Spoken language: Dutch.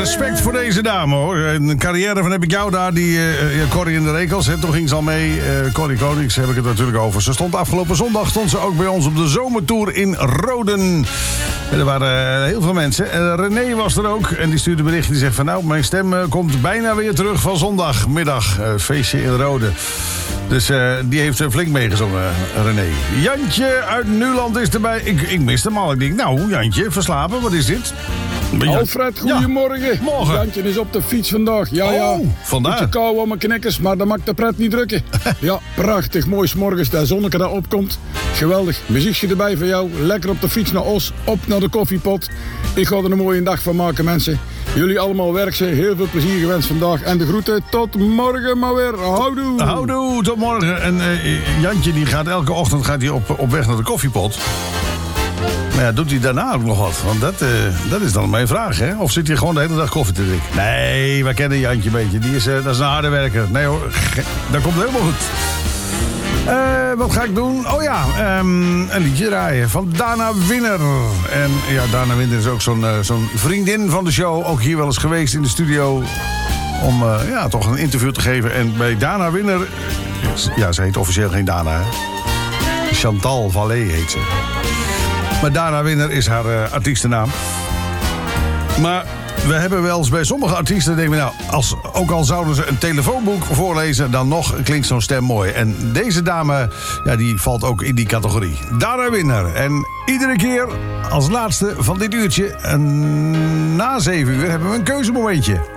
respect voor deze dame, hoor. Een carrière van Heb ik jou daar, die Corrie in de Rekels. Toen ging ze al mee. Corrie Konings heb ik het natuurlijk over. Ze stond afgelopen zondag ook bij ons op de zomertour in Roden. En er waren heel veel mensen. René was er ook. En die stuurde bericht. Die zegt van nou, mijn stem komt bijna weer terug van zondagmiddag. Feestje in Roden. Dus die heeft flink meegezongen, René. Jantje uit Nuland is erbij. Ik miste hem al. Ik denk, nou Jantje, verslapen, wat is dit? Alfred, goedemorgen. Ja, morgen. Jantje is op de fiets vandaag. Vandaar. Beetje kou aan mijn knikkers, maar dat maakt de pret niet drukken. Ja, prachtig. Mooi 's morgens dat zonneke daar opkomt. Geweldig. Muziekje erbij voor jou. Lekker op de fiets naar Os. Op naar de koffiepot. Ik ga er een mooie dag van maken, mensen. Jullie allemaal werkzaam. Heel veel plezier gewenst vandaag. En de groeten. Tot morgen maar weer. Houdoe. Houdoe, tot morgen. En Jantje die gaat elke ochtend op weg naar de koffiepot. Maar ja, doet hij daarna ook nog wat? Want dat is dan mijn vraag, hè? Of zit hij gewoon de hele dag koffie te drinken? Nee, wij kennen Jantje een beetje. Dat is een harde werker. Nee hoor, dat komt helemaal goed. Wat ga ik doen? Oh ja, een liedje draaien van Dana Winner. En ja, Dana Winner is ook zo'n vriendin van de show. Ook hier wel eens geweest in de studio. Om toch een interview te geven. En bij Dana Winner... Ja, ze heet officieel geen Dana, hè? Chantal Vallée heet ze. Maar Dana Winner is haar artiestennaam. Maar we hebben wel eens bij sommige artiesten... denken we, nou, ook al zouden ze een telefoonboek voorlezen... dan nog klinkt zo'n stem mooi. En deze dame, ja, die valt ook in die categorie. Dana Winner. En iedere keer als laatste van dit uurtje... na 7 uur hebben we een keuzemomentje.